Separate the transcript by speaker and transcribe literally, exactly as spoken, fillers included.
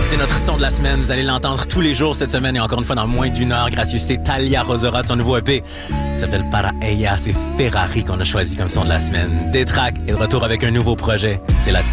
Speaker 1: C'est notre son de la semaine. Vous allez l'entendre tous les jours cette semaine et encore une fois dans moins d'une heure. Gracieuseté Talia Rosera de son nouveau E P. Il s'appelle Para Ella. C'est Ferrari qu'on a choisi comme son de la semaine. Détrac est de retour avec un nouveau projet. C'est là-dessus.